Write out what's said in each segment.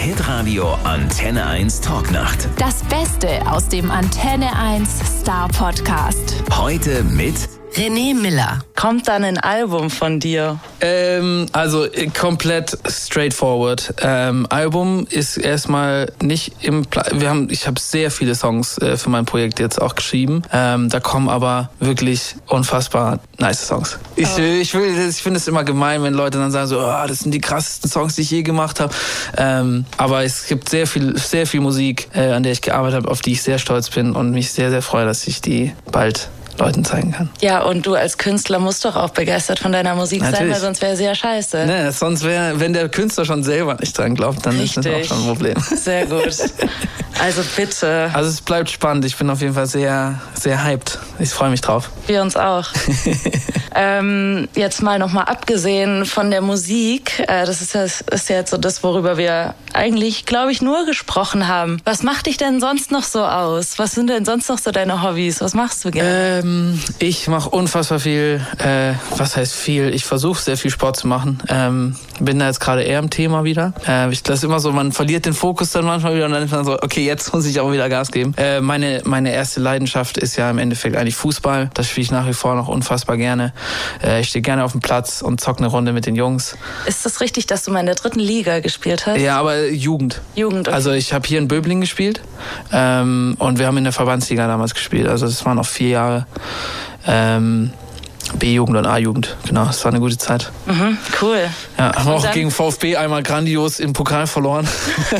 Hitradio Antenne 1 Talknacht. Das Beste aus dem Antenne 1 Star Podcast. Heute mit René Miller. Kommt dann ein Album von dir? Also komplett straightforward. Album ist erstmal nicht im Plan. Ich habe sehr viele Songs für mein Projekt jetzt auch geschrieben. Da kommen aber wirklich unfassbar nice Songs. Ich finde es immer gemein, wenn Leute dann sagen so, das sind die krassesten Songs, die ich je gemacht habe. Aber es gibt sehr viel Musik, an der ich gearbeitet habe, auf die ich sehr stolz bin und mich sehr, sehr freue, dass ich die bald Leuten zeigen kann. Ja, und du als Künstler musst doch auch begeistert von deiner Musik sein, weil sonst wäre es ja scheiße. Ne, sonst wäre, wenn der Künstler schon selber nicht dran glaubt, dann ist das auch schon ein Problem. Sehr gut. Also bitte. Also es bleibt spannend. Ich bin auf jeden Fall sehr, sehr hyped. Ich freue mich drauf. Wir uns auch. Jetzt mal nochmal abgesehen von der Musik, das ist ja jetzt so das, worüber wir eigentlich, glaube ich, nur gesprochen haben. Was macht dich denn sonst noch so aus? Was sind denn sonst noch so deine Hobbys? Was machst du gerne? Ich mache unfassbar viel. Was heißt viel? Ich versuche sehr viel Sport zu machen. Bin da jetzt gerade eher im Thema wieder. Das ist immer so, man verliert den Fokus dann manchmal wieder und dann ist man so, okay, jetzt muss ich auch wieder Gas geben. Meine erste Leidenschaft ist ja im Endeffekt eigentlich Fußball. Das spiele ich nach wie vor noch unfassbar gerne. Ich stehe gerne auf dem Platz und zocke eine Runde mit den Jungs. Ist das richtig, dass du mal in der 3. Liga gespielt hast? Ja, aber Jugend. Okay. Also ich habe hier in Böblingen gespielt und wir haben in der Verbandsliga damals gespielt. Also das waren noch 4 Jahre. B-Jugend und A-Jugend, genau, das war eine gute Zeit. Mhm, cool. Ja, haben auch gegen VfB einmal grandios im Pokal verloren.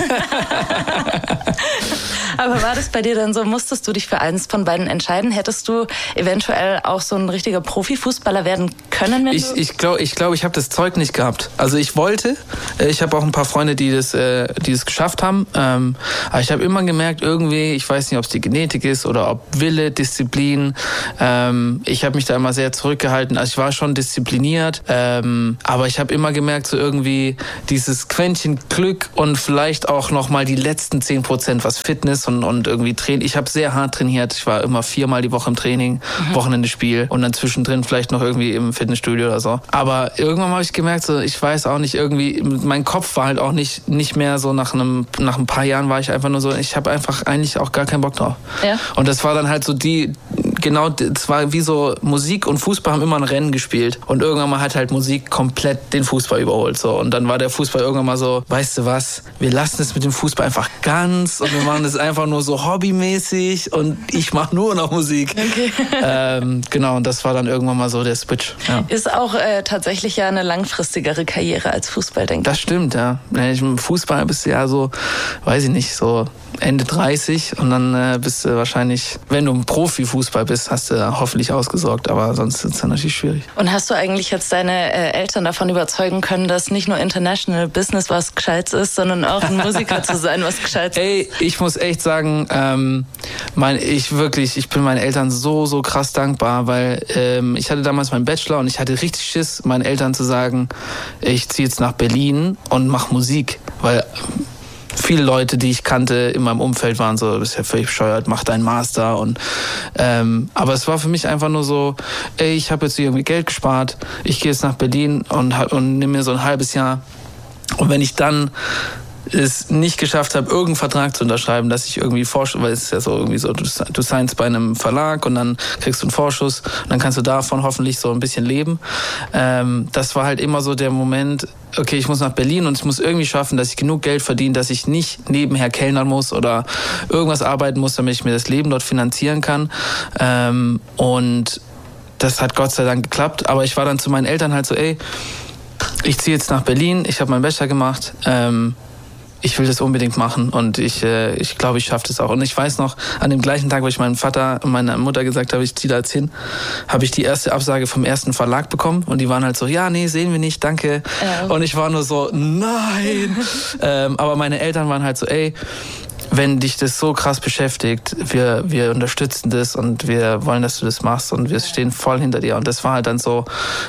Aber war das bei dir dann so, musstest du dich für eines von beiden entscheiden? Hättest du eventuell auch so ein richtiger Profifußballer werden können? Ich glaube, ich habe das Zeug nicht gehabt. Also ich wollte, ich habe auch ein paar Freunde, die das geschafft haben. Aber ich habe immer gemerkt, irgendwie, ich weiß nicht, ob es die Genetik ist oder ob Wille, Disziplin. Ich habe mich da immer sehr zurückgehalten. Also ich war schon diszipliniert, aber ich habe immer gemerkt, so irgendwie dieses Quäntchen Glück und vielleicht auch nochmal die letzten 10%, was Fitness und irgendwie Training. Ich habe sehr hart trainiert. Ich war immer 4-mal die Woche im Training, Wochenende-Spiel und dann zwischendrin vielleicht noch irgendwie im Fitnessstudio oder so. Aber irgendwann habe ich gemerkt, so, ich weiß auch nicht, irgendwie, mein Kopf war halt auch nicht mehr so, nach ein paar Jahren war ich einfach nur so, ich habe einfach eigentlich auch gar keinen Bock drauf. Ja. Und das war dann halt so es war wie so, Musik und Fußball haben immer ein Rennen gespielt und irgendwann mal hat halt Musik komplett den Fußball überholt, so. Und dann war der Fußball irgendwann mal so, weißt du was, wir lassen es mit dem Fußball einfach ganz und wir machen es einfach nur so hobbymäßig und ich mache nur noch Musik. Okay. Genau, und das war dann irgendwann mal so der Switch. Ja. Ist auch tatsächlich ja eine langfristigere Karriere als Fußball, denke ich. Das stimmt, ja. Im Fußball bist du ja so, weiß ich nicht, so Ende 30 und dann bist du wahrscheinlich, wenn du ein Profifußball bist, hast du hoffentlich ausgesorgt, aber sonst ist es dann natürlich schwierig. Und hast du eigentlich jetzt deine Eltern davon überzeugen können, dass nicht nur International Business was Gescheites ist, sondern auch ein Musiker zu sein, was Gescheites ist? Ey, ich muss echt sagen, ich bin meinen Eltern so krass dankbar, weil ich hatte damals meinen Bachelor und ich hatte richtig Schiss, meinen Eltern zu sagen, ich ziehe jetzt nach Berlin und mache Musik, weil viele Leute, die ich kannte in meinem Umfeld, waren so, du bist ja völlig bescheuert, mach deinen Master. Und aber es war für mich einfach nur so, ey, ich habe jetzt irgendwie Geld gespart, ich gehe jetzt nach Berlin und nehme mir so ein halbes Jahr. Und wenn ich dann es nicht geschafft habe, irgendeinen Vertrag zu unterschreiben, dass ich irgendwie Vorschuss, weil es ist ja so irgendwie so, du signst bei einem Verlag und dann kriegst du einen Vorschuss und dann kannst du davon hoffentlich so ein bisschen leben. Das war halt immer so der Moment, okay, ich muss nach Berlin und ich muss irgendwie schaffen, dass ich genug Geld verdiene, dass ich nicht nebenher kellnern muss oder irgendwas arbeiten muss, damit ich mir das Leben dort finanzieren kann. Und das hat Gott sei Dank geklappt, aber ich war dann zu meinen Eltern halt so, ey, ich ziehe jetzt nach Berlin, ich habe meinen Bachelor gemacht, ich will das unbedingt machen und ich glaube, ich schaffe das auch. Und ich weiß noch, an dem gleichen Tag, wo ich meinem Vater und meiner Mutter gesagt habe, ich ziehe da jetzt hin, habe ich die erste Absage vom ersten Verlag bekommen und die waren halt so, ja, nee, sehen wir nicht, danke. Und ich war nur so, nein. Aber meine Eltern waren halt so, ey, wenn dich das so krass beschäftigt, wir unterstützen das und wir wollen, dass du das machst und wir stehen voll hinter dir. Und das war halt dann so,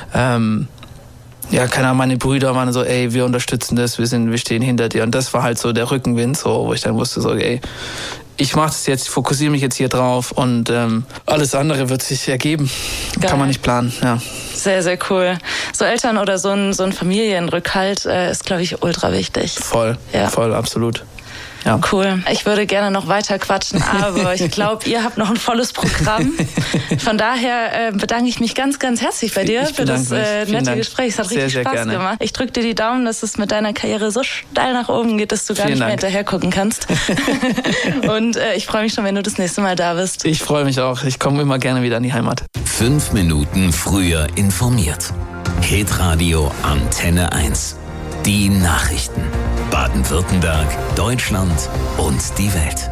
ja, keine Ahnung, meine Brüder waren so, ey, wir unterstützen das, wir stehen hinter dir. Und das war halt so der Rückenwind, so, wo ich dann wusste, so, ey, ich mache das jetzt, fokussiere mich jetzt hier drauf und alles andere wird sich ergeben. Geil. Kann man nicht planen, ja. Sehr, sehr cool. So Eltern oder so ein Familienrückhalt ist, glaube ich, ultra wichtig. Voll, absolut. Ja. Cool. Ich würde gerne noch weiter quatschen, aber ich glaube, ihr habt noch ein volles Programm. Von daher bedanke ich mich ganz, ganz herzlich bei dir für das nette Gespräch. Es hat richtig Spaß gemacht. Ich drücke dir die Daumen, dass es mit deiner Karriere so steil nach oben geht, dass du gar nicht mehr hinterher gucken kannst. Und ich freue mich schon, wenn du das nächste Mal da bist. Ich freue mich auch. Ich komme immer gerne wieder in die Heimat. 5 Minuten früher informiert. Hitradio Antenne 1. Die Nachrichten. Baden-Württemberg, Deutschland und die Welt.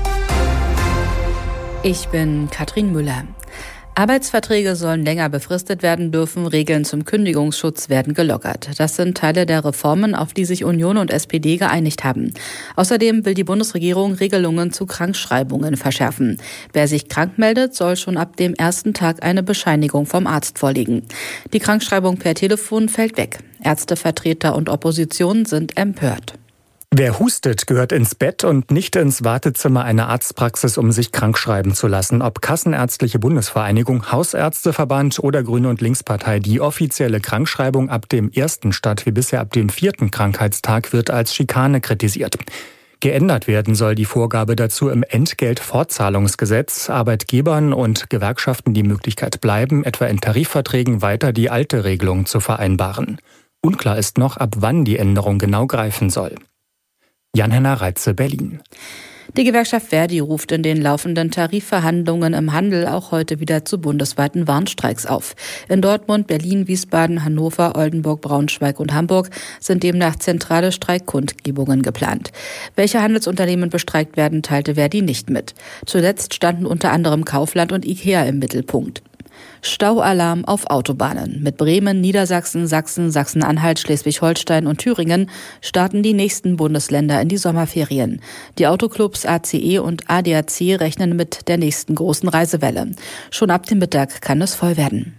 Ich bin Katrin Müller. Arbeitsverträge sollen länger befristet werden dürfen, Regeln zum Kündigungsschutz werden gelockert. Das sind Teile der Reformen, auf die sich Union und SPD geeinigt haben. Außerdem will die Bundesregierung Regelungen zu Krankschreibungen verschärfen. Wer sich krank meldet, soll schon ab dem ersten Tag eine Bescheinigung vom Arzt vorlegen. Die Krankschreibung per Telefon fällt weg. Ärztevertreter und Opposition sind empört. Wer hustet, gehört ins Bett und nicht ins Wartezimmer einer Arztpraxis, um sich krankschreiben zu lassen. Ob Kassenärztliche Bundesvereinigung, Hausärzteverband oder Grüne- und Linkspartei, die offizielle Krankschreibung ab dem 1. statt wie bisher ab dem 4. Krankheitstag wird als Schikane kritisiert. Geändert werden soll die Vorgabe dazu im Entgeltfortzahlungsgesetz. Arbeitgebern und Gewerkschaften die Möglichkeit bleiben, etwa in Tarifverträgen weiter die alte Regelung zu vereinbaren. Unklar ist noch, ab wann die Änderung genau greifen soll. Jan-Henner Reitze, Berlin. Die Gewerkschaft Verdi ruft in den laufenden Tarifverhandlungen im Handel auch heute wieder zu bundesweiten Warnstreiks auf. In Dortmund, Berlin, Wiesbaden, Hannover, Oldenburg, Braunschweig und Hamburg sind demnach zentrale Streikkundgebungen geplant. Welche Handelsunternehmen bestreikt werden, teilte Verdi nicht mit. Zuletzt standen unter anderem Kaufland und IKEA im Mittelpunkt. Staualarm auf Autobahnen. Mit Bremen, Niedersachsen, Sachsen, Sachsen-Anhalt, Schleswig-Holstein und Thüringen starten die nächsten Bundesländer in die Sommerferien. Die Autoclubs ACE und ADAC rechnen mit der nächsten großen Reisewelle. Schon ab dem Mittag kann es voll werden.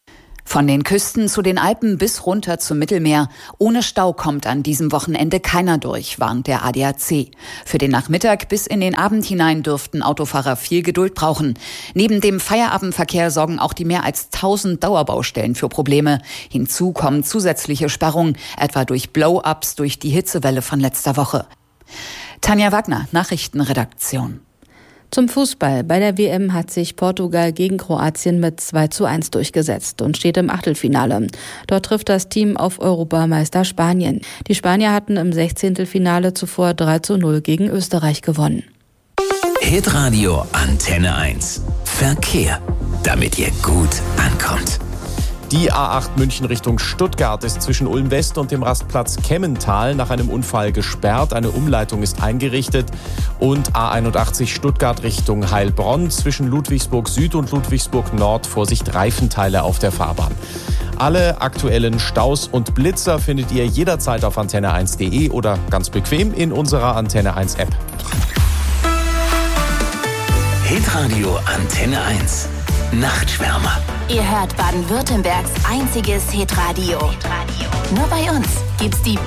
Von den Küsten zu den Alpen bis runter zum Mittelmeer. Ohne Stau kommt an diesem Wochenende keiner durch, warnt der ADAC. Für den Nachmittag bis in den Abend hinein dürften Autofahrer viel Geduld brauchen. Neben dem Feierabendverkehr sorgen auch die mehr als 1000 Dauerbaustellen für Probleme. Hinzu kommen zusätzliche Sperrungen, etwa durch Blow-ups durch die Hitzewelle von letzter Woche. Tanja Wagner, Nachrichtenredaktion. Zum Fußball. Bei der WM hat sich Portugal gegen Kroatien mit 2:1 durchgesetzt und steht im Achtelfinale. Dort trifft das Team auf Europameister Spanien. Die Spanier hatten im 16. Finale zuvor 3:0 gegen Österreich gewonnen. Hitradio Antenne 1. Verkehr. Damit ihr gut ankommt. Die A8 München Richtung Stuttgart ist zwischen Ulm West und dem Rastplatz Kemmental nach einem Unfall gesperrt. Eine Umleitung ist eingerichtet. Und A81 Stuttgart Richtung Heilbronn zwischen Ludwigsburg Süd und Ludwigsburg Nord. Vorsicht, Reifenteile auf der Fahrbahn. Alle aktuellen Staus und Blitzer findet ihr jederzeit auf antenne1.de oder ganz bequem in unserer Antenne 1 App. Hitradio Antenne 1. Nachtschwärmer. Ihr hört Baden-Württembergs einziges Hitradio. Nur bei uns gibt's die